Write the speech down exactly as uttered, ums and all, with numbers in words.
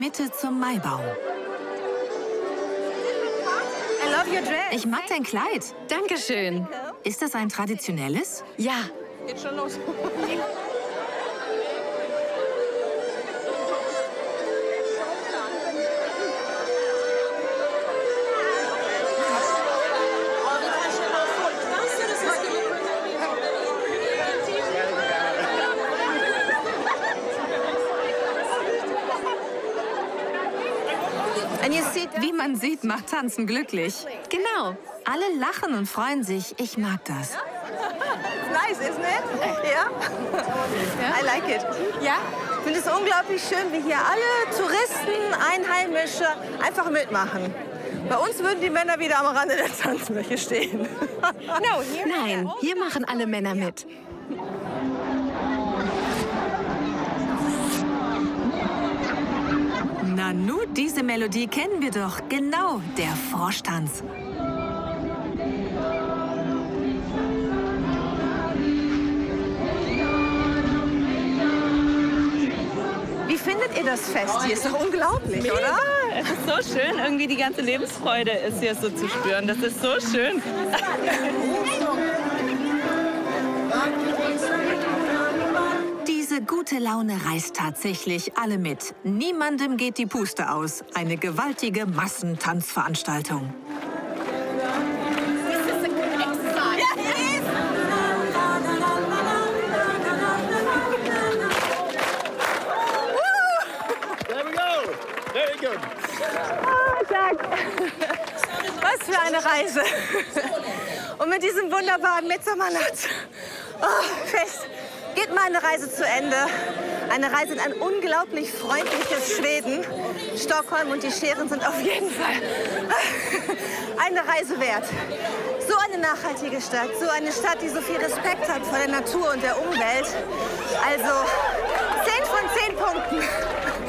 Mitte zum Maibaum. Ich mag dein Kleid. Dankeschön. Ist das ein traditionelles? Ja. Geht schon los. Wie man sieht, macht Tanzen glücklich. Genau. Alle lachen und freuen sich. Ich mag das. Nice, isn't it? Ja? I like it. Ja? Ich finde es unglaublich schön, wie hier alle Touristen, Einheimische einfach mitmachen. Bei uns würden die Männer wieder am Rande der Tanzfläche stehen. Nein, hier machen alle Männer mit. Nanu, diese Melodie kennen wir doch. Genau, der Froschtanz. Wie findet ihr das Fest hier? Ist doch unglaublich, Mega. oder? Es ist so schön, irgendwie die ganze Lebensfreude ist hier so zu spüren. Das ist so schön. Diese gute Laune reißt tatsächlich alle mit. Niemandem geht die Puste aus. Eine gewaltige Massentanzveranstaltung. Was für eine Reise. Und mit diesem wunderbaren Mitsommernacht oh, Fest geht meine Reise zu Ende. Eine Reise in ein unglaublich freundliches Schweden. Stockholm und die Scheren sind auf jeden Fall eine Reise wert. So eine nachhaltige Stadt, so eine Stadt, die so viel Respekt hat vor der Natur und der Umwelt. Also zehn von zehn Punkten.